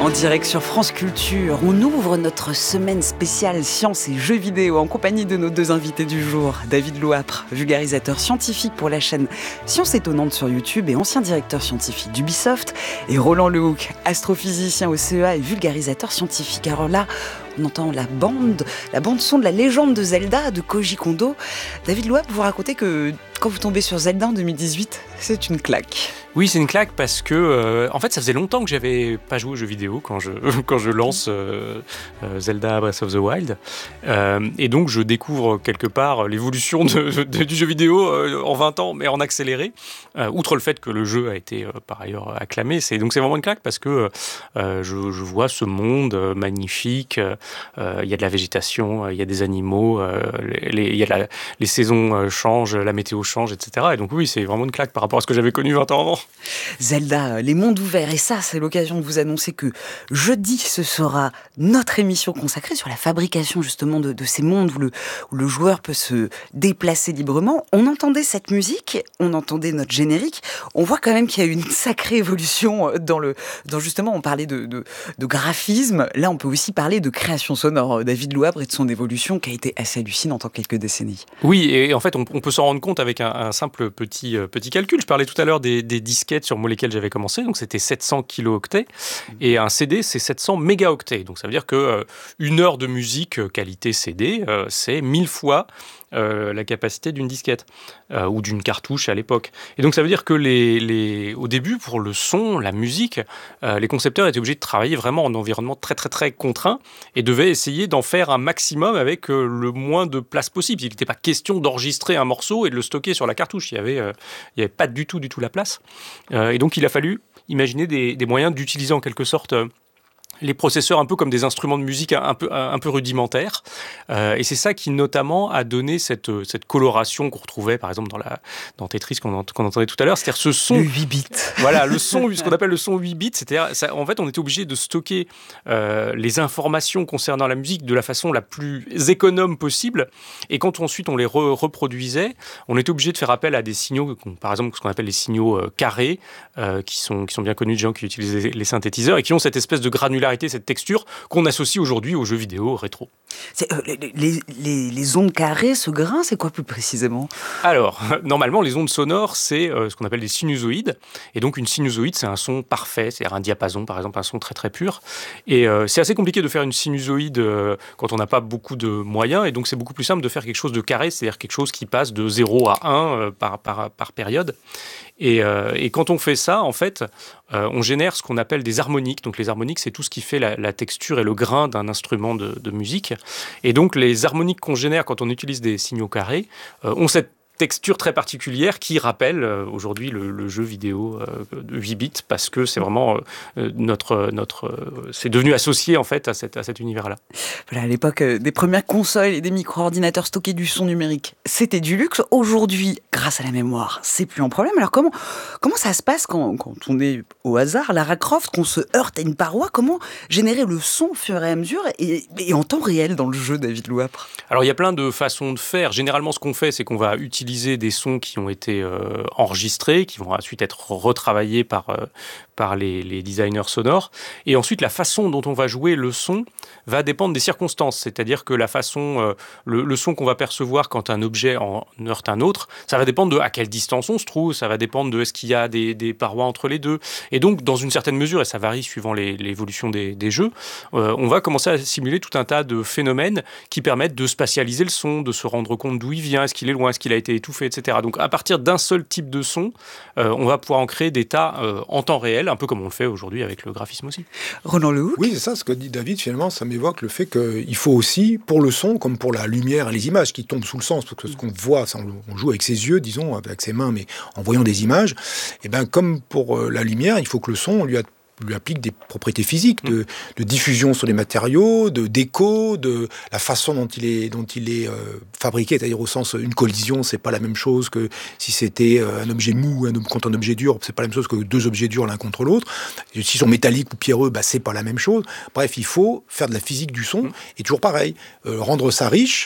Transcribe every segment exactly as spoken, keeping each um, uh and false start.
En direct sur France Culture, on ouvre notre semaine spéciale sciences et jeux vidéo en compagnie de nos deux invités du jour. David Louapre, vulgarisateur scientifique pour la chaîne Sciences Étonnantes sur YouTube et ancien directeur scientifique d'Ubisoft. Et Roland Lehoucq, astrophysicien au C E A et vulgarisateur scientifique. Alors là, on entend la bande, la bande son de la légende de Zelda de Koji Kondo. David Louapre, vous racontez que quand vous tombez sur Zelda en deux mille dix-huit, c'est une claque. Oui, c'est une claque parce que, euh, en fait, ça faisait longtemps que j'avais pas joué aux jeux vidéo quand je, quand je lance euh, euh, Zelda Breath of the Wild. Euh, et donc, je découvre quelque part l'évolution de, de, du jeu vidéo euh, en vingt ans, mais en accéléré. Euh, outre le fait que le jeu a été euh, par ailleurs acclamé. C'est, donc, c'est vraiment une claque parce que euh, je, je vois ce monde euh, magnifique. Il euh, y a de la végétation, il euh, y a des animaux, euh, les, y a la, les saisons euh, changent, la météo change, et cetera. Et donc, oui, c'est vraiment une claque par rapport à ce que j'avais connu vingt ans avant. Zelda, les mondes ouverts, et ça, c'est l'occasion de vous annoncer que jeudi, ce sera notre émission consacrée sur la fabrication justement de, de ces mondes où le, où le joueur peut se déplacer librement. On entendait cette musique, on entendait notre générique, on voit quand même qu'il y a eu une sacrée évolution dans le, dans justement, on parlait de, de, de graphisme, là on peut aussi parler de création sonore. David Louapre et de son évolution qui a été assez hallucinante en quelques décennies. Oui, et en fait, on, on peut s'en rendre compte avec un, un simple petit, euh, petit calcul. Je parlais tout à l'heure des, des disquettes sur lesquelles j'avais commencé, donc c'était sept cents kilooctets, et un C D, c'est sept cents mégaoctets. Donc ça veut dire que euh, une heure de musique euh, qualité C D, euh, c'est mille fois euh, la capacité d'une disquette, euh, ou d'une cartouche à l'époque. Et donc ça veut dire que les, les, au début, pour le son, la musique, euh, les concepteurs étaient obligés de travailler vraiment en environnement très très très contraint, et devaient essayer d'en faire un maximum avec euh, le moins de place possible. Il n'était pas question d'enregistrer un morceau et de le stocker sur la cartouche. Il n'y avait, euh, il y avait pas du tout du tout la place. Euh, et donc, il a fallu imaginer des, des moyens d'utiliser en quelque sorte euh, les processeurs un peu comme des instruments de musique un peu, un peu rudimentaires. Euh, et c'est ça qui, notamment, a donné cette, cette coloration qu'on retrouvait, par exemple, dans, la, dans Tetris, qu'on, ent, qu'on entendait tout à l'heure. C'est-à-dire ce son... Le huit bits. Voilà, le son, ce qu'on appelle le son huit bits. C'est-à-dire, ça, en fait, on était obligé de stocker euh, les informations concernant la musique de la façon la plus économe possible. Et quand ensuite on les re- reproduisait, on était obligé de faire appel à des signaux, par exemple, ce qu'on appelle les signaux euh, carrés, euh, qui, sont, qui sont bien connus des gens qui utilisent les, les synthétiseurs et qui ont cette espèce de granularité, cette texture qu'on associe aujourd'hui aux jeux vidéo rétro. C'est, euh, les, les, les, les ondes carrées, ce grain, c'est quoi plus précisément ? Alors, normalement, les ondes sonores, c'est euh, ce qu'on appelle des sinusoïdes. Et donc, une sinusoïde, c'est un son parfait, c'est-à-dire un diapason, par exemple, un son très très pur. Et euh, c'est assez compliqué de faire une sinusoïde euh, quand on n'a pas beaucoup de moyens. Et donc, c'est beaucoup plus simple de faire quelque chose de carré, c'est-à-dire quelque chose qui passe de zéro à un euh, par, par, par période. Et, euh, et quand on fait ça, en fait, euh, on génère ce qu'on appelle des harmoniques. Donc les harmoniques, c'est tout ce qui fait la, la texture et le grain d'un instrument de, de musique. Et donc les harmoniques qu'on génère quand on utilise des signaux carrés euh, ont cette texture très particulière qui rappelle euh, aujourd'hui le, le jeu vidéo euh, de huit bits, parce que c'est vraiment euh, notre, notre euh, c'est devenu associé en fait à, cette, à cet univers-là. Voilà, à l'époque euh, des premières consoles et des micro-ordinateurs stockés du son numérique, c'était du luxe. Aujourd'hui, grâce à la mémoire, c'est plus un problème. Alors comment, comment ça se passe quand, quand on est au hasard, Lara Croft, qu'on se heurte à une paroi? Comment générer le son au fur et à mesure et, et en temps réel dans le jeu, David Louapre? Alors il y a plein de façons de faire. Généralement, ce qu'on fait, c'est qu'on va utiliser des sons qui ont été euh, enregistrés, qui vont ensuite être retravaillés par, euh, par les, les designers sonores. Et ensuite, la façon dont on va jouer le son va dépendre des circonstances. C'est-à-dire que la façon, euh, le, le son qu'on va percevoir quand un objet en heurte un autre, ça va dépendre de à quelle distance on se trouve, ça va dépendre de est-ce qu'il y a des, des parois entre les deux. Et donc, dans une certaine mesure, et ça varie suivant les, l'évolution des, des jeux, euh, on va commencer à simuler tout un tas de phénomènes qui permettent de spatialiser le son, de se rendre compte d'où il vient, est-ce qu'il est loin, est-ce qu'il a été étouffé, et cetera. Donc, à partir d'un seul type de son, euh, on va pouvoir en créer des tas euh, en temps réel, un peu comme on le fait aujourd'hui avec le graphisme aussi. Roland Lehoucq. Oui, c'est ça, ce que dit David, finalement, ça m'évoque le fait qu'il faut aussi, pour le son, comme pour la lumière et les images qui tombent sous le sens, parce que ce qu'on voit, ça, on joue avec ses yeux, disons, avec ses mains, mais en voyant des images, et bien, comme pour la lumière, il faut que le son, on lui a lui applique des propriétés physiques, de, de diffusion sur les matériaux, de d'écho, de la façon dont il est, dont il est euh, fabriqué, c'est-à-dire au sens, une collision, c'est pas la même chose que si c'était un objet mou un, contre un objet dur, c'est pas la même chose que deux objets durs l'un contre l'autre. S'ils sont métalliques ou pierreux, bah, c'est pas la même chose. Bref, il faut faire de la physique du son, et toujours pareil, euh, rendre ça riche,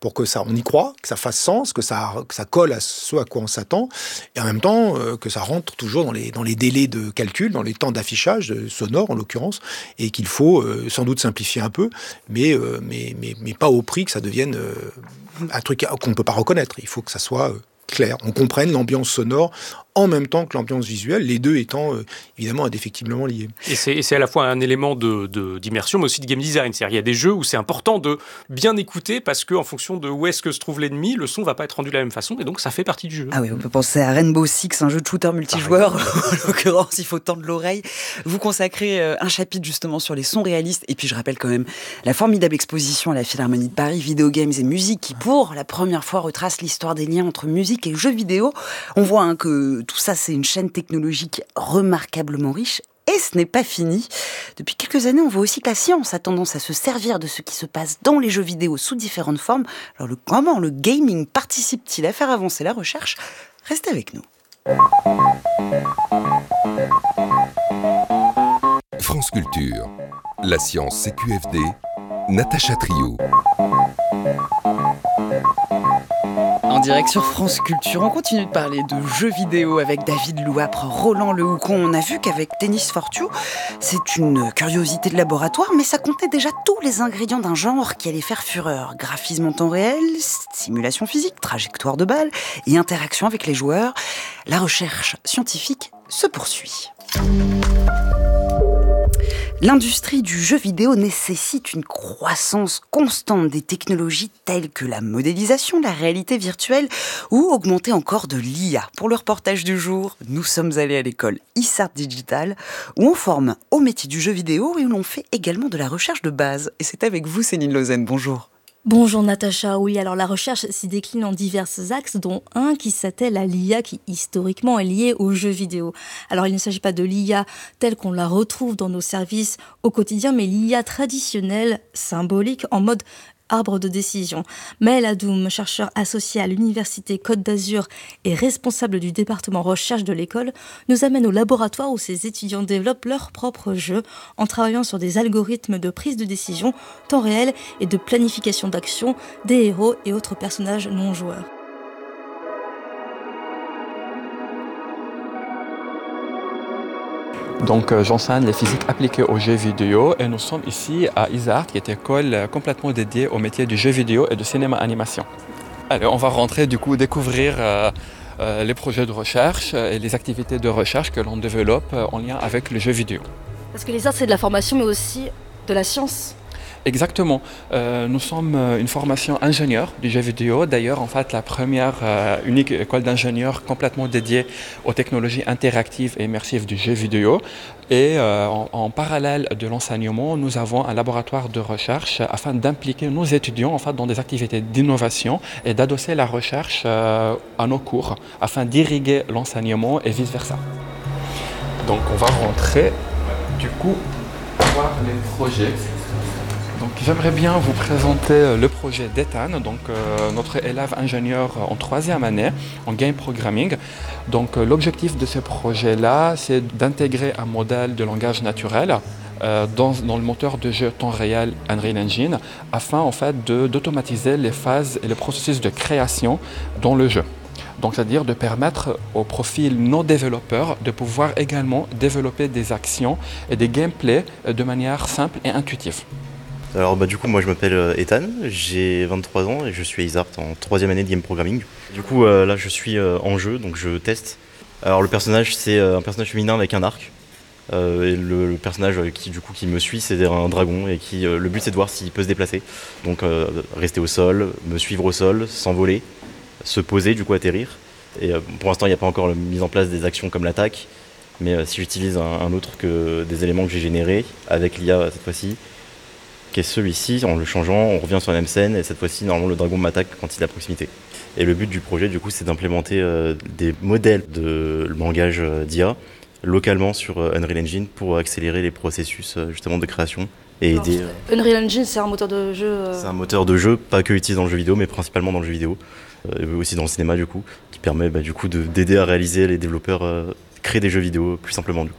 pour que ça, on y croit, que ça fasse sens, que ça, que ça colle à ce à quoi on s'attend, et en même temps euh, que ça rentre toujours dans les, dans les délais de calcul, dans les temps d'affichage euh, sonore en l'occurrence, et qu'il faut euh, sans doute simplifier un peu, mais, euh, mais, mais, mais pas au prix que ça devienne euh, un truc qu'on ne peut pas reconnaître. Il faut que ça soit euh, clair, on comprenne l'ambiance sonore en même temps que l'ambiance visuelle, les deux étant euh, évidemment indéfectiblement liés. Et c'est, et c'est à la fois un élément de, de, d'immersion, mais aussi de game design. C'est-à-dire, il y a des jeux où c'est important de bien écouter parce qu'en fonction de où est-ce que se trouve l'ennemi, le son ne va pas être rendu de la même façon, et donc ça fait partie du jeu. Ah oui, on peut penser à Rainbow Six, un jeu de shooter multijoueur. En l'occurrence, il faut tendre l'oreille. Vous consacrez un chapitre justement sur les sons réalistes. Et puis je rappelle quand même la formidable exposition à la Philharmonie de Paris, Video Games et Musique, qui pour la première fois retrace l'histoire des liens entre musique et jeux vidéo. On voit hein, que tout ça, c'est une chaîne technologique remarquablement riche. Et ce n'est pas fini. Depuis quelques années, on voit aussi que la science a tendance à se servir de ce qui se passe dans les jeux vidéo sous différentes formes. Alors le, comment le gaming participe-t-il à faire avancer la recherche ? Restez avec nous. France Culture, la science C Q F D, Natacha Trio. En direct sur France Culture, on continue de parler de jeux vidéo avec David Louapre, Roland Le Houcon. On a vu qu'avec Tennis for Two, c'est une curiosité de laboratoire, mais ça comptait déjà tous les ingrédients d'un genre qui allait faire fureur. Graphisme en temps réel, simulation physique, trajectoire de balle et interaction avec les joueurs. La recherche scientifique se poursuit. L'industrie du jeu vidéo nécessite une croissance constante des technologies telles que la modélisation, la réalité virtuelle ou augmenter encore de l'I A. Pour le reportage du jour, nous sommes allés à l'école ISART Digital où on forme au métier du jeu vidéo et où l'on fait également de la recherche de base. Et c'est avec vous Céline Lausanne, bonjour. Bonjour Natacha, oui, alors la recherche s'y décline en divers axes, dont un qui s'attelle à l'I A qui historiquement est lié aux jeux vidéo. Alors il ne s'agit pas de l'I A telle qu'on la retrouve dans nos services au quotidien, mais l'I A traditionnelle, symbolique, en mode arbre de décision. Maël Adoum, chercheur associé à l'Université Côte d'Azur et responsable du département recherche de l'école, nous amène au laboratoire où ses étudiants développent leurs propres jeux en travaillant sur des algorithmes de prise de décision, temps réel et de planification d'action des héros et autres personnages non joueurs. Donc euh, j'enseigne les physiques appliquées aux jeux vidéo et nous sommes ici à ISART, qui est une école euh, complètement dédiée au métier du jeu vidéo et de cinéma-animation. Allez, on va rentrer du coup découvrir euh, euh, les projets de recherche et les activités de recherche que l'on développe euh, en lien avec le jeu vidéo. Parce que l'ISART c'est de la formation mais aussi de la science. Exactement. Euh, nous sommes une formation ingénieur du jeu vidéo. D'ailleurs, en fait, la première euh, unique école d'ingénieurs complètement dédiée aux technologies interactives et immersives du jeu vidéo. Et euh, en, en parallèle de l'enseignement, nous avons un laboratoire de recherche afin d'impliquer nos étudiants en fait, dans des activités d'innovation et d'adosser la recherche euh, à nos cours afin d'irriguer l'enseignement et vice-versa. Donc, on va rentrer, du coup, voir les projets. Donc, j'aimerais bien vous présenter le projet d'Ethan, donc euh, notre élève ingénieur en troisième année en game programming. Donc, euh, l'objectif de ce projet-là, c'est d'intégrer un modèle de langage naturel euh, dans, dans le moteur de jeu temps réel Unreal Engine, afin en fait de, d'automatiser les phases et le processus de création dans le jeu. Donc, c'est-à-dire de permettre aux profils non développeurs de pouvoir également développer des actions et des gameplays de manière simple et intuitive. Alors bah du coup moi je m'appelle Ethan, j'ai vingt-trois ans et je suis à ISART en troisième année de game programming. Du coup euh, là je suis euh, en jeu, donc je teste. Alors le personnage c'est euh, un personnage féminin avec un arc. Euh, et le, le personnage qui du coup qui me suit c'est un dragon et qui euh, le but c'est de voir s'il peut se déplacer. Donc euh, rester au sol, me suivre au sol, s'envoler, se poser, du coup atterrir. Et euh, pour l'instant il n'y a pas encore la mise en place des actions comme l'attaque. Mais euh, si j'utilise un, un autre que des éléments que j'ai générés avec l'I A cette fois-ci, qui est celui-ci, en le changeant, on revient sur la même scène et cette fois-ci, normalement, le dragon m'attaque quand il est à proximité. Et le but du projet, du coup, c'est d'implémenter euh, des modèles de langage euh, d'I A localement sur euh, Unreal Engine pour accélérer les processus euh, justement de création et Alors, aider. Euh, Unreal Engine, c'est un moteur de jeu. Euh... C'est un moteur de jeu, pas que utilisé dans le jeu vidéo, mais principalement dans le jeu vidéo, euh, et aussi dans le cinéma du coup, qui permet bah, du coup de, d'aider à réaliser les développeurs euh, créer des jeux vidéo plus simplement du coup.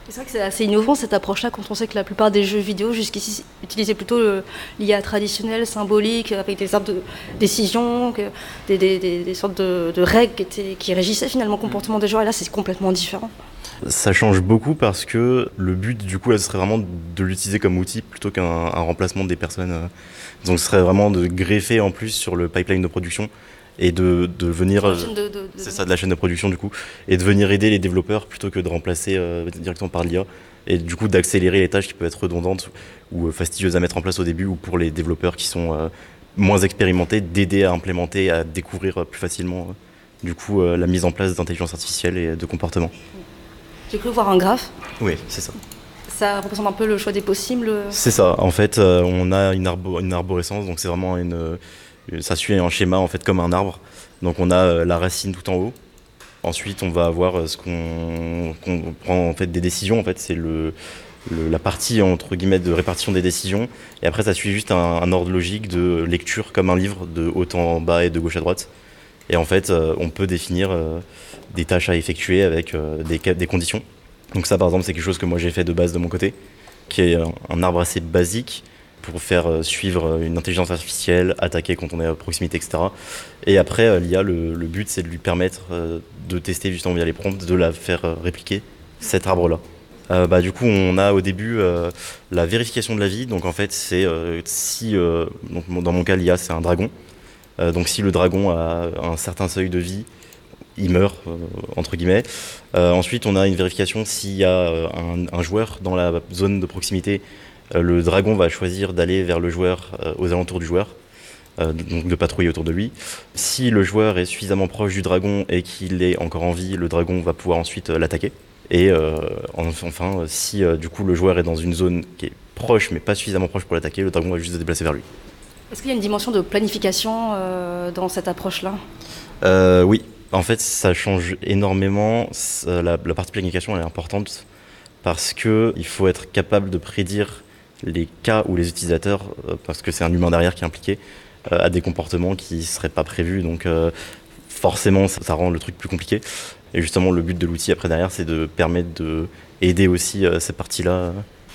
C'est vrai que c'est assez innovant cette approche-là quand on sait que la plupart des jeux vidéo jusqu'ici utilisaient plutôt l'I A traditionnelle, symbolique, avec des arbres de décision, que, des, des, des, des sortes de, de règles qui, étaient, qui régissaient finalement le comportement des joueurs. Et là, c'est complètement différent. Ça change beaucoup parce que le but, du coup, ce serait vraiment de l'utiliser comme outil plutôt qu'un un remplacement des personnes. Donc, ce serait vraiment de greffer en plus sur le pipeline de production. Et de, de venir, de, de, de, c'est ça, de la chaîne de production du coup, et de venir aider les développeurs plutôt que de remplacer euh, directement par l'I A, et du coup d'accélérer les tâches qui peuvent être redondantes ou fastidieuses à mettre en place au début, ou pour les développeurs qui sont euh, moins expérimentés, d'aider à implémenter, à découvrir plus facilement euh, du coup euh, la mise en place d'intelligence artificielle et de comportement. J'ai cru voir un graphe. Oui, c'est ça. Ça représente un peu le choix des possibles. C'est ça. En fait, euh, on a une, arbo- une arborescence, donc c'est vraiment une ça suit un schéma en fait comme un arbre. Donc on a euh, la racine tout en haut. Ensuite on va avoir euh, ce qu'on, qu'on prend en fait des décisions. En fait c'est le, le la partie entre guillemets de répartition des décisions. Et après ça suit juste un, un ordre logique de lecture comme un livre de haut en bas et de gauche à droite. Et en fait euh, on peut définir euh, des tâches à effectuer avec euh, des, des conditions. Donc ça par exemple c'est quelque chose que moi j'ai fait de base de mon côté, qui est un, un arbre assez basique pour faire suivre une intelligence artificielle, attaquer quand on est à proximité, et cetera. Et après, l'I A, le, le but, c'est de lui permettre de tester justement via les prompts, de la faire répliquer cet arbre-là. Euh, bah, du coup, on a au début euh, la vérification de la vie. Donc en fait, c'est euh, si, euh, donc, dans mon cas, l'I A, c'est un dragon. Euh, donc si le dragon a un certain seuil de vie, il meurt, euh, entre guillemets. Euh, ensuite, on a une vérification s'il y a un, un joueur dans la zone de proximité. Le dragon va choisir d'aller vers le joueur, euh, aux alentours du joueur, euh, donc de patrouiller autour de lui. Si le joueur est suffisamment proche du dragon et qu'il est encore en vie, le dragon va pouvoir ensuite euh, l'attaquer. Et euh, enfin, si euh, du coup le joueur est dans une zone qui est proche mais pas suffisamment proche pour l'attaquer, le dragon va juste se déplacer vers lui. Est-ce qu'il y a une dimension de planification euh, dans cette approche-là ? euh, Oui, en fait ça change énormément. La, la partie planification elle est importante parce qu'il faut être capable de prédire les cas où les utilisateurs, euh, parce que c'est un humain derrière qui est impliqué, euh, a des comportements qui ne seraient pas prévus. Donc euh, forcément, ça, ça rend le truc plus compliqué. Et justement, le but de l'outil après derrière, c'est de permettre d'aider aussi euh, cette partie-là.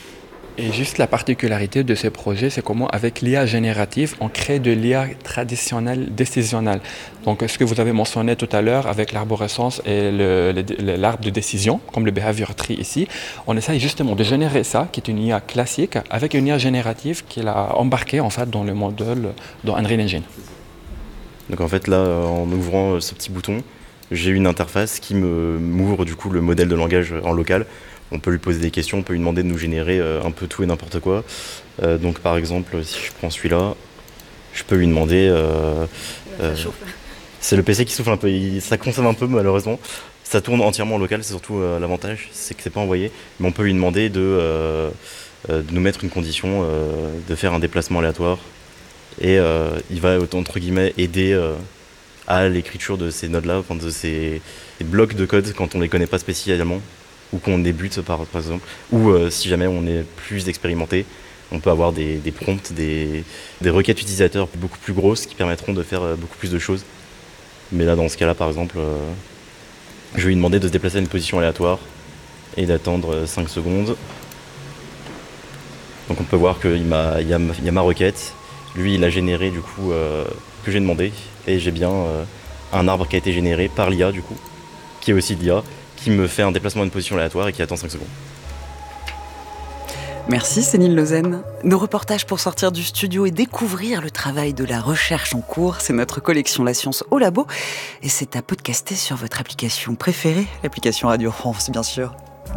Et juste la particularité de ces projets, c'est comment avec l'I A générative, on crée de l'I A traditionnelle, décisionnelle. Donc ce que vous avez mentionné tout à l'heure avec l'arborescence et le, le, l'arbre de décision, comme le behavior tree ici, on essaye justement de générer ça, qui est une I A classique, avec une I A générative qu'il a embarquée en fait dans le modèle dans Unreal Engine. Donc en fait là, en ouvrant ce petit bouton, j'ai une interface qui me m'ouvre du coup le modèle de langage en local. On peut lui poser des questions, on peut lui demander de nous générer euh, un peu tout et n'importe quoi. Euh, donc par exemple, si je prends celui-là, je peux lui demander... Euh, euh, c'est le P C qui souffle un peu, il, ça consomme un peu malheureusement. Ça tourne entièrement en local, c'est surtout euh, l'avantage, c'est que c'est pas envoyé. Mais on peut lui demander de, euh, euh, de nous mettre une condition, euh, de faire un déplacement aléatoire. Et euh, il va, entre guillemets, aider euh, à l'écriture de ces nodes-là, enfin de ces, ces blocs de code quand on les connaît pas spécialement. Ou qu'on débute par, par exemple, ou euh, si jamais on est plus expérimenté, on peut avoir des, des prompts, des, des requêtes utilisateurs beaucoup plus grosses qui permettront de faire euh, beaucoup plus de choses. Mais là, dans ce cas-là, par exemple, euh, je vais lui demander de se déplacer à une position aléatoire et d'attendre euh, cinq secondes. Donc on peut voir qu'il m'a, il y a, il y a ma requête. Lui, il a généré du coup euh, que j'ai demandé, et j'ai bien euh, un arbre qui a été généré par l'I A du coup, qui est aussi l'I A, qui me fait un déplacement à une position aléatoire et qui attend cinq secondes. Merci Céline Lausanne. Nos reportages pour sortir du studio et découvrir le travail de la recherche en cours, c'est notre collection La Science au Labo, et c'est à podcaster sur votre application préférée, l'application Radio France bien sûr.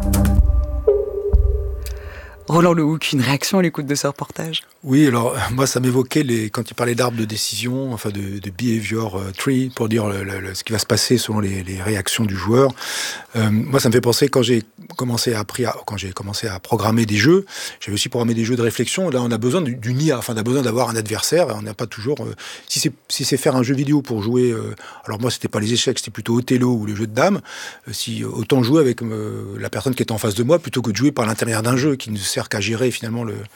Roland Lehoucq, une réaction à l'écoute de ce reportage ? Oui, alors moi ça m'évoquait les, quand il parlait d'arbres de décision, enfin de, de behavior tree, pour dire le, le, ce qui va se passer selon les, les réactions du joueur. Euh, moi ça me fait penser quand j'ai commencé à, appris à quand j'ai commencé à programmer des jeux, j'avais aussi programmé des jeux de réflexion. Là on a besoin d'une I A, enfin on a besoin d'avoir un adversaire. On n'a pas toujours. Euh, si c'est si c'est faire un jeu vidéo pour jouer, euh, alors moi c'était pas les échecs, c'était plutôt Othello ou les jeux de dames. Euh, si autant jouer avec euh, la personne qui est en face de moi plutôt que de jouer par l'intérieur d'un jeu qui ne sert qu'à gérer finalement le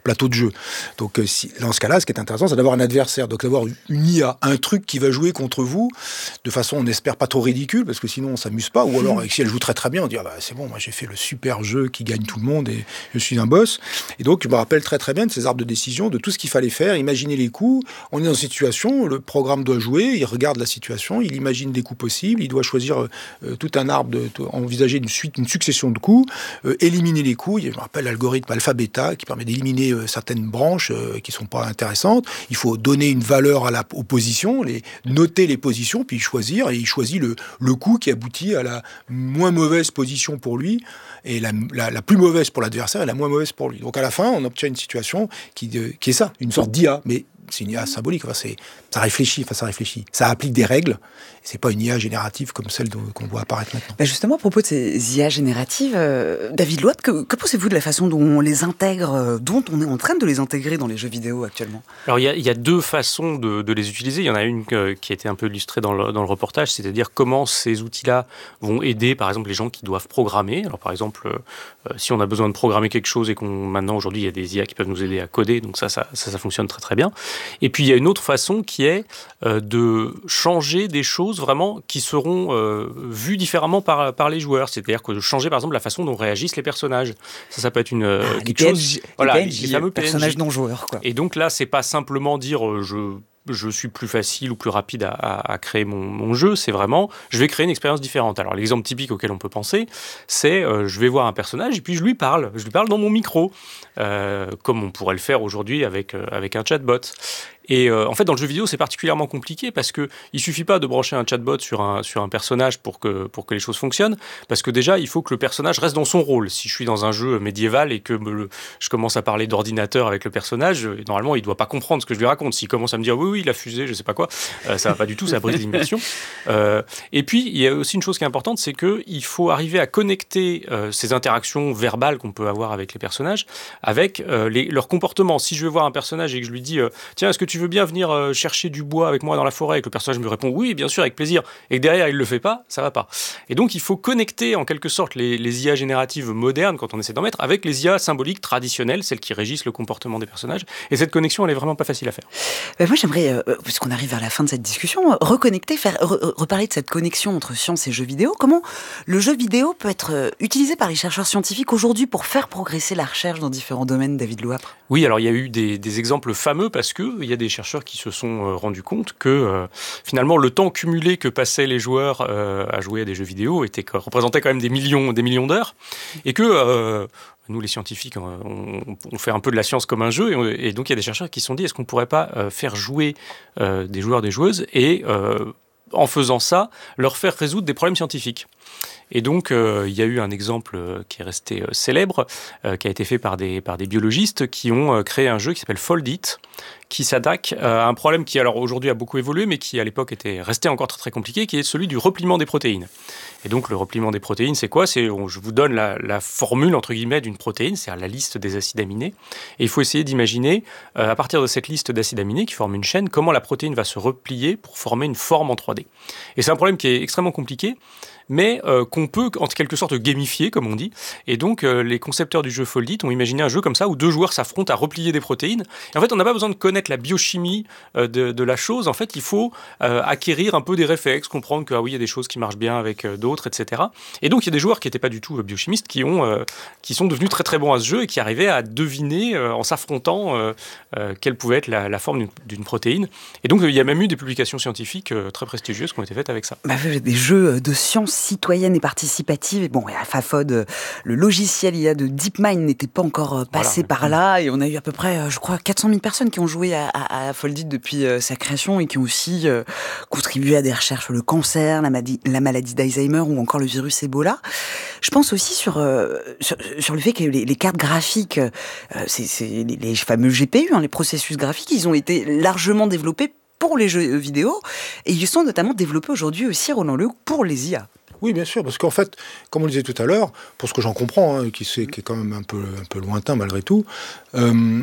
plateau de jeu. Donc, euh, si, dans ce cas-là, ce qui est intéressant, c'est d'avoir un adversaire, donc d'avoir une I A, un truc qui va jouer contre vous, de façon, on espère, pas trop ridicule, parce que sinon, on s'amuse pas, ou alors, si elle joue très très bien, on dit, ah bah, c'est bon, moi j'ai fait le super jeu qui gagne tout le monde, et je suis un boss. Et donc, je me rappelle très très bien de ces arbres de décision, de tout ce qu'il fallait faire, imaginer les coups. On est dans une situation, le programme doit jouer, il regarde la situation, il imagine des coups possibles, il doit choisir euh, tout un arbre, de, de, envisager une suite, une succession de coups, euh, éliminer les coups. Je me rappelle l'algorithme alpha-bêta qui permet d'éliminer euh, certaines branches euh, qui ne sont pas intéressantes. Il faut donner une valeur à la, aux positions, les, noter les positions, puis choisir, et il choisit le, le coup qui aboutit à la moins mauvaise position pour lui, et la, la, la plus mauvaise pour l'adversaire et la moins mauvaise pour lui. Donc à la fin, on obtient une situation qui, de, qui est ça, une sorte d'I A, mais c'est une I A symbolique, enfin, c'est, ça réfléchit, enfin, ça réfléchit. Ça applique des règles, c'est pas une I A générative comme celle dont, qu'on voit apparaître maintenant. Bah justement, à propos de ces I A génératives, euh, David Louatre, que, que pensez-vous de la façon dont on les intègre, euh, dont on est en train de les intégrer dans les jeux vidéo actuellement ? Alors, il y, y a deux façons de, de les utiliser. Il y en a une euh, qui a été un peu illustrée dans le, dans le reportage, c'est-à-dire comment ces outils-là vont aider, par exemple, les gens qui doivent programmer. Alors, par exemple, euh, si on a besoin de programmer quelque chose et qu'on maintenant, aujourd'hui, il y a des I A qui peuvent nous aider à coder, donc ça, ça, ça, ça fonctionne très, très bien. Et puis, il y a une autre façon qui est euh, de changer des choses vraiment qui seront euh, vues différemment par, par les joueurs. C'est-à-dire que de changer, par exemple, la façon dont réagissent les personnages. Ça, ça peut être une, euh, ah, quelque les P N J, chose... Voilà, les P N J, les fameux personnages P N J. non joueurs, quoi. Et donc là, c'est pas simplement dire euh, je... je suis plus facile ou plus rapide à, à, à créer mon, mon jeu, c'est vraiment, je vais créer une expérience différente. Alors l'exemple typique auquel on peut penser, c'est euh, je vais voir un personnage et puis je lui parle, je lui parle dans mon micro, euh, comme on pourrait le faire aujourd'hui avec, euh, avec un chatbot. Et euh, en fait, dans le jeu vidéo, c'est particulièrement compliqué parce que il suffit pas de brancher un chatbot sur un, sur un personnage pour que, pour que les choses fonctionnent, parce que déjà, il faut que le personnage reste dans son rôle. Si je suis dans un jeu médiéval et que me, je commence à parler d'ordinateur avec le personnage, normalement, il doit pas comprendre ce que je lui raconte. S'il commence à me dire oui, oui, la fusée, je sais pas quoi, euh, ça va pas du tout, ça brise l'immersion. Euh, et puis, il y a aussi une chose qui est importante, c'est qu'il faut arriver à connecter euh, ces interactions verbales qu'on peut avoir avec les personnages avec euh, les, leur comportement. Si je vais voir un personnage et que je lui dis euh, tiens, est-ce que tu veux bien venir euh, chercher du bois avec moi dans la forêt, et que le personnage me répond oui, bien sûr, avec plaisir, et que derrière il le fait pas, ça va pas. Et donc il faut connecter en quelque sorte les, les I A génératives modernes, quand on essaie d'en mettre, avec les I A symboliques traditionnelles, celles qui régissent le comportement des personnages. Et cette connexion, elle est vraiment pas facile à faire. Ben moi j'aimerais, euh, puisqu'on arrive vers la fin de cette discussion, euh, reconnecter, faire re- reparler de cette connexion entre science et jeux vidéo. Comment le jeu vidéo peut être euh, utilisé par les chercheurs scientifiques aujourd'hui pour faire progresser la recherche dans différents domaines, David Louatre ? Oui, alors il y a eu des, des exemples fameux parce que il y a des chercheurs qui se sont euh, rendus compte que euh, finalement le temps cumulé que passaient les joueurs euh, à jouer à des jeux vidéo était, représentait quand même des millions, des millions d'heures, et que euh, nous les scientifiques on, on fait un peu de la science comme un jeu, et, et donc il y a des chercheurs qui se sont dit est-ce qu'on pourrait pas euh, faire jouer euh, des joueurs, des joueuses, et euh, en faisant ça, leur faire résoudre des problèmes scientifiques. Et donc, euh, il y a eu un exemple euh, qui est resté euh, célèbre, euh, qui a été fait par des, par des biologistes qui ont euh, créé un jeu qui s'appelle Fold It, qui s'attaque euh, à un problème qui, alors aujourd'hui, a beaucoup évolué, mais qui, à l'époque, était resté encore très, très compliqué, qui est celui du repliement des protéines. Et donc, le repliement des protéines, c'est quoi ? C'est, on, je vous donne la, la formule, entre guillemets, d'une protéine, c'est-à-dire la liste des acides aminés. Et il faut essayer d'imaginer, euh, à partir de cette liste d'acides aminés qui forme une chaîne, comment la protéine va se replier pour former une forme en trois D. Et c'est un problème qui est extrêmement compliqué, mais euh, qu'on peut en quelque sorte gamifier, comme on dit. Et donc, euh, les concepteurs du jeu Fold It ont imaginé un jeu comme ça, où deux joueurs s'affrontent à replier des protéines. Et en fait, on n'a pas besoin de connaître la biochimie euh, de, de la chose. En fait, il faut euh, acquérir un peu des réflexes, comprendre que, ah oui, il y a des choses qui marchent bien avec euh, d'autres, et cetera. Et donc, il y a des joueurs qui n'étaient pas du tout euh, biochimistes, qui, ont, euh, qui sont devenus très très bons à ce jeu et qui arrivaient à deviner, euh, en s'affrontant, euh, euh, quelle pouvait être la, la forme d'une, d'une protéine. Et donc, il y a même eu des publications scientifiques euh, très prestigieuses qui ont été faites avec ça. Bah, des jeux de science citoyenne et participative. Et bon, à Fafod, le logiciel I A de DeepMind n'était pas encore passé voilà. par là. Et on a eu à peu près, je crois, quatre cent mille personnes qui ont joué à, à, à Fold It depuis euh, sa création et qui ont aussi euh, contribué à des recherches sur le cancer, la, maladie, la maladie d'Alzheimer ou encore le virus Ebola. Je pense aussi sur, euh, sur, sur le fait que les, les cartes graphiques, euh, c'est, c'est les, les fameux G P U, hein, les processus graphiques, ils ont été largement développés pour les jeux vidéo et ils sont notamment développés aujourd'hui aussi, Roland Lehoux, pour les I A. Oui, bien sûr, parce qu'en fait, comme on le disait tout à l'heure, pour ce que j'en comprends, hein, qui, qui est quand même un peu, un peu lointain malgré tout, euh,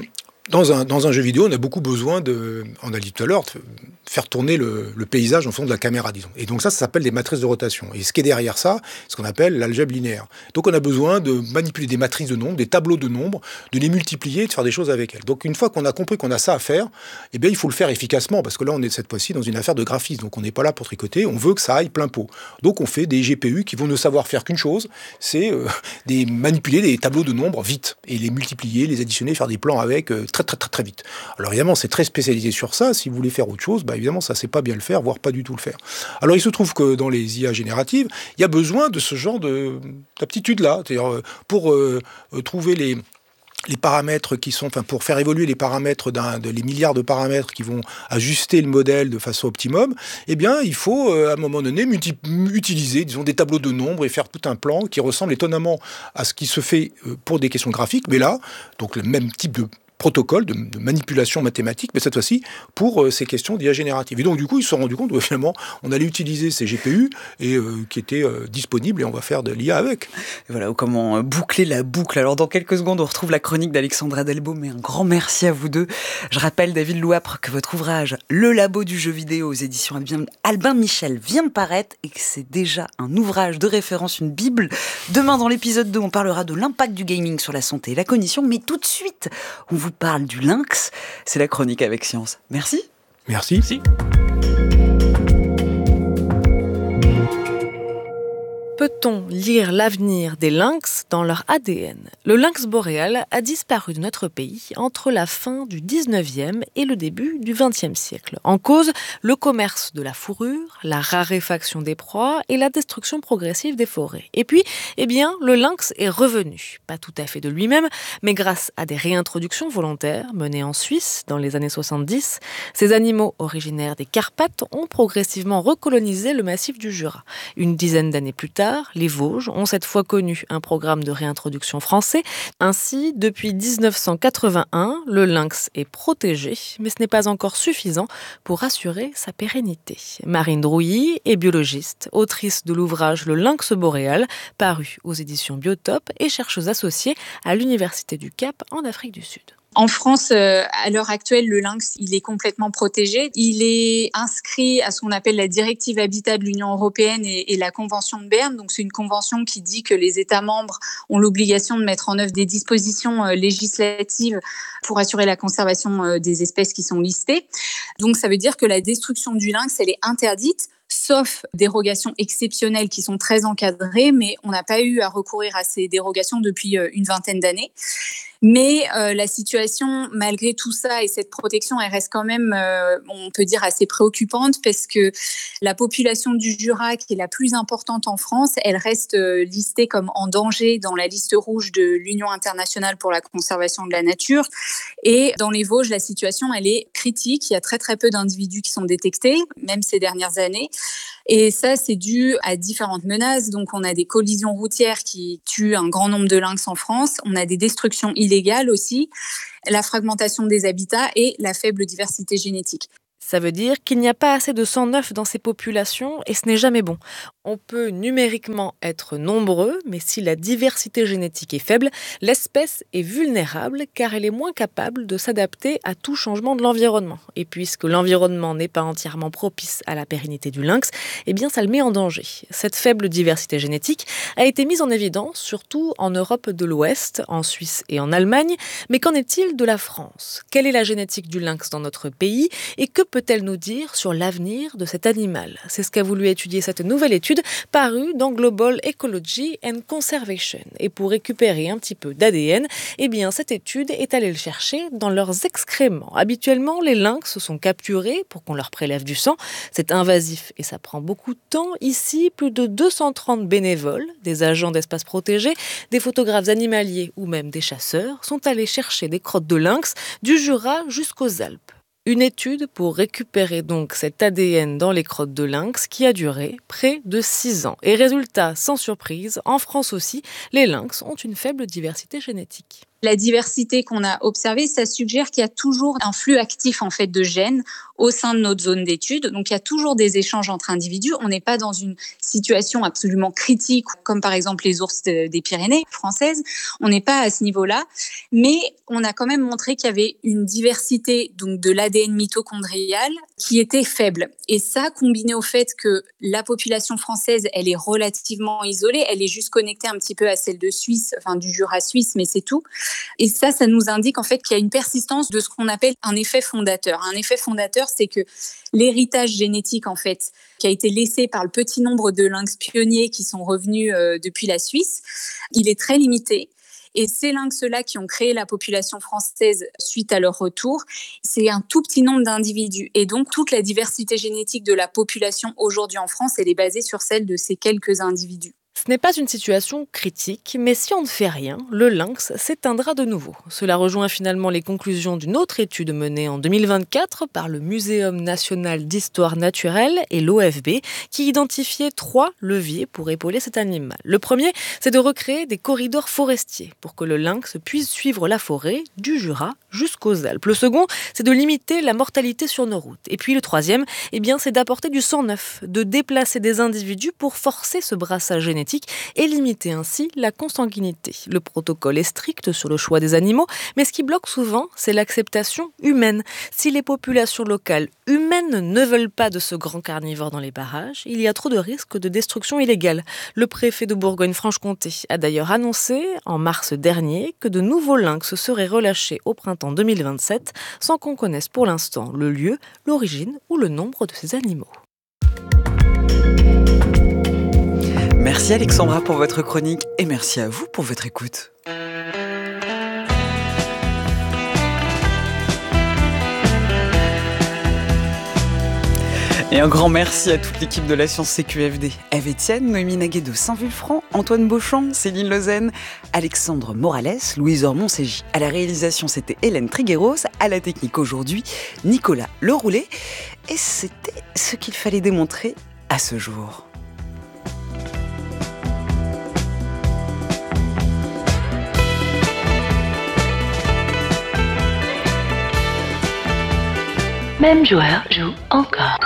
Dans un, dans un jeu vidéo, on a beaucoup besoin de, on a dit tout à l'heure, de faire tourner le, le paysage en fond de la caméra, disons. Et donc ça, ça s'appelle des matrices de rotation. Et ce qui est derrière ça, ce qu'on appelle l'algèbre linéaire. Donc on a besoin de manipuler des matrices de nombres, des tableaux de nombres, de les multiplier et de faire des choses avec elles. Donc une fois qu'on a compris qu'on a ça à faire, eh bien il faut le faire efficacement, parce que là on est cette fois-ci dans une affaire de graphisme. Donc on n'est pas là pour tricoter, on veut que ça aille plein pot. Donc on fait des G P U qui vont ne savoir faire qu'une chose, c'est euh, des, manipuler des tableaux de nombres vite, et les multiplier, les additionner, faire des plans avec euh, très très très très vite. Alors évidemment, c'est très spécialisé sur ça. Si vous voulez faire autre chose, bah évidemment, ça ne sait pas bien le faire, voire pas du tout le faire. Alors il se trouve que dans les I A génératives, il y a besoin de ce genre de, d'aptitude-là. C'est-à-dire euh, pour euh, trouver les... les paramètres qui sont, enfin, pour faire évoluer les paramètres d'un, de, les milliards de paramètres qui vont ajuster le modèle de façon optimum, eh bien, il faut, euh, à un moment donné, multi- utiliser, disons, des tableaux de nombres et faire tout un plan qui ressemble étonnamment à ce qui se fait euh, pour des questions graphiques, mais là, donc le même type de protocole de, de manipulation mathématique, mais cette fois-ci pour euh, ces questions d'I A générative. Et donc du coup, ils se sont rendus compte que finalement, on allait utiliser ces G P U et euh, qui étaient euh, disponibles et on va faire de l'I A avec. Et voilà comment boucler la boucle. Alors dans quelques secondes, on retrouve la chronique d'Alexandra Delbaum, mais un grand merci à vous deux. Je rappelle, David Louapre, que votre ouvrage Le Labo du jeu vidéo aux éditions Albin Michel vient de paraître et que c'est déjà un ouvrage de référence, une bible. Demain, dans l'épisode deux, on parlera de l'impact du gaming sur la santé et la cognition, mais tout de suite, on vous parle du lynx. C'est la chronique avec Science. Merci. Merci. Merci. Peut-on lire l'avenir des lynx dans leur A D N ? Le lynx boréal a disparu de notre pays entre la fin du dix-neuvième et le début du vingtième siècle. En cause, le commerce de la fourrure, la raréfaction des proies et la destruction progressive des forêts. Et puis, eh bien, le lynx est revenu. Pas tout à fait de lui-même, mais grâce à des réintroductions volontaires menées en Suisse dans les années soixante-dix, ces animaux originaires des Carpates ont progressivement recolonisé le massif du Jura. Une dizaine d'années plus tard, les Vosges ont cette fois connu un programme de réintroduction français. Ainsi, depuis dix-neuf cent quatre-vingt-un, le lynx est protégé, mais ce n'est pas encore suffisant pour assurer sa pérennité. Marine Drouilly est biologiste, autrice de l'ouvrage Le lynx boréal, paru aux éditions Biotope et chercheuse associée à l'Université du Cap en Afrique du Sud. En France, euh, à l'heure actuelle, le lynx, il est complètement protégé. Il est inscrit à ce qu'on appelle la directive Habitat de l'Union européenne et, et la Convention de Berne. Donc, c'est une convention qui dit que les États membres ont l'obligation de mettre en œuvre des dispositions euh, législatives pour assurer la conservation euh, des espèces qui sont listées. Donc, ça veut dire que la destruction du lynx, elle est interdite, sauf dérogations exceptionnelles qui sont très encadrées, mais on n'a pas eu à recourir à ces dérogations depuis euh, une vingtaine d'années. Mais euh, la situation, malgré tout ça et cette protection, elle reste quand même, euh, on peut dire, assez préoccupante parce que la population du Jura, qui est la plus importante en France, elle reste euh, listée comme en danger dans la liste rouge de l'Union internationale pour la conservation de la nature. Et dans les Vosges, la situation, elle est critique. Il y a très très peu d'individus qui sont détectés, même ces dernières années. Et ça, c'est dû à différentes menaces. Donc, on a des collisions routières qui tuent un grand nombre de lynx en France. On a des destructions illégales aussi, la fragmentation des habitats et la faible diversité génétique. Ça veut dire qu'il n'y a pas assez de sang neuf dans ces populations et ce n'est jamais bon. On peut numériquement être nombreux, mais si la diversité génétique est faible, l'espèce est vulnérable car elle est moins capable de s'adapter à tout changement de l'environnement. Et puisque l'environnement n'est pas entièrement propice à la pérennité du lynx, eh bien ça le met en danger. Cette faible diversité génétique a été mise en évidence surtout en Europe de l'Ouest, en Suisse et en Allemagne. Mais qu'en est-il de la France ? Quelle est la génétique du lynx dans notre pays et que peut-elle nous dire sur l'avenir de cet animal ? C'est ce qu'a voulu étudier cette nouvelle étude parue dans Global Ecology and Conservation. Et pour récupérer un petit peu d'A D N, eh bien cette étude est allée le chercher dans leurs excréments. Habituellement, les lynx sont capturés pour qu'on leur prélève du sang. C'est invasif et ça prend beaucoup de temps. Ici, plus de deux cent trente bénévoles, des agents d'espaces protégés, des photographes animaliers ou même des chasseurs sont allés chercher des crottes de lynx du Jura jusqu'aux Alpes. Une étude pour récupérer donc cet A D N dans les crottes de lynx qui a duré près de six ans. Et résultat, sans surprise, en France aussi, les lynx ont une faible diversité génétique. La diversité qu'on a observée, ça suggère qu'il y a toujours un flux actif en fait de gènes au sein de notre zone d'étude. Donc, il y a toujours des échanges entre individus. On n'est pas dans une situation absolument critique, comme par exemple les ours de, des Pyrénées françaises. On n'est pas à ce niveau-là. Mais on a quand même montré qu'il y avait une diversité donc, de l'A D N mitochondrial qui était faible. Et ça, combiné au fait que la population française, elle est relativement isolée. Elle est juste connectée un petit peu à celle de Suisse, enfin du Jura suisse, mais c'est tout. Et ça, ça nous indique en fait qu'il y a une persistance de ce qu'on appelle un effet fondateur. Un effet fondateur, c'est que l'héritage génétique en fait qui a été laissé par le petit nombre de lynx pionniers qui sont revenus euh, depuis la Suisse, il est très limité. Et ces lynx-là qui ont créé la population française suite à leur retour, c'est un tout petit nombre d'individus. Et donc, toute la diversité génétique de la population aujourd'hui en France, elle est basée sur celle de ces quelques individus. Ce n'est pas une situation critique, mais si on ne fait rien, le lynx s'éteindra de nouveau. Cela rejoint finalement les conclusions d'une autre étude menée en deux mille vingt-quatre par le Muséum national d'histoire naturelle et l'O F B, qui identifiait trois leviers pour épauler cet animal. Le premier, c'est de recréer des corridors forestiers pour que le lynx puisse suivre la forêt du Jura jusqu'aux Alpes. Le second, c'est de limiter la mortalité sur nos routes. Et puis le troisième, eh bien, c'est d'apporter du sang neuf, de déplacer des individus pour forcer ce brassage génétique et limiter ainsi la consanguinité. Le protocole est strict sur le choix des animaux, mais ce qui bloque souvent, c'est l'acceptation humaine. Si les populations locales humaines ne veulent pas de ce grand carnivore dans les parages, il y a trop de risques de destruction illégale. Le préfet de Bourgogne-Franche-Comté a d'ailleurs annoncé en mars dernier que de nouveaux lynx seraient relâchés au printemps deux mille vingt-sept, sans qu'on connaisse pour l'instant le lieu, l'origine ou le nombre de ces animaux. Merci Alexandra pour votre chronique et merci à vous pour votre écoute. Et un grand merci à toute l'équipe de la Science C Q F D. Eve Etienne, Noémie Naguet de Saint-Vulfranc, Antoine Beauchamp, Céline Lausanne, Alexandre Morales, Louise Ormont-Ségy. À la réalisation, c'était Hélène Trigueros. À la technique aujourd'hui, Nicolas Leroulet. Et c'était ce qu'il fallait démontrer à ce jour. Même joueur joue encore.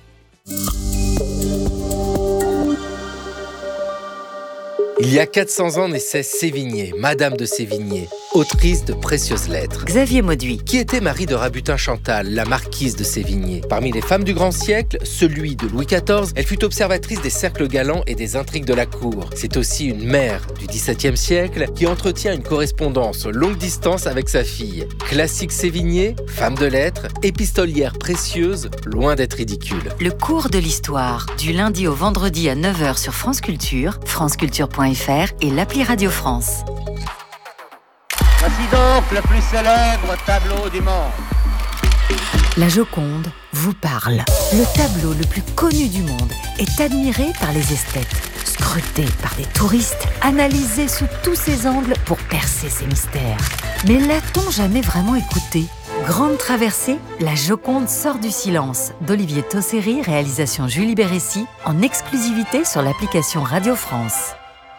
Il y a quatre cents ans naissait Sévigné, Madame de Sévigné, autrice de précieuses lettres. Xavier Mauduit. Qui était Marie de Rabutin-Chantal, la marquise de Sévigné. Parmi les femmes du grand siècle, celui de Louis quatorze, elle fut observatrice des cercles galants et des intrigues de la cour. C'est aussi une mère du dix-septième siècle qui entretient une correspondance longue distance avec sa fille. Classique Sévigné, femme de lettres, épistolière précieuse, loin d'être ridicule. Le cours de l'histoire, du lundi au vendredi à neuf heures sur France Culture, franceculture point f r et l'appli Radio France. Voici donc le plus célèbre tableau du monde. La Joconde vous parle. Le tableau le plus connu du monde est admiré par les esthètes, scruté par des touristes, analysé sous tous ses angles pour percer ses mystères. Mais l'a-t-on jamais vraiment écouté ? Grande traversée, La Joconde sort du silence d'Olivier Tosseri, réalisation Julie Bérécy, en exclusivité sur l'application Radio France.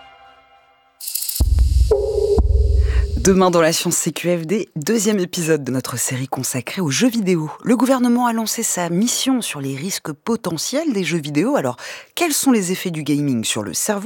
Demain dans la Science C Q F D, deuxième épisode de notre série consacrée aux jeux vidéo. Le gouvernement a lancé sa mission sur les risques potentiels des jeux vidéo. Alors, quels sont les effets du gaming sur le cerveau ?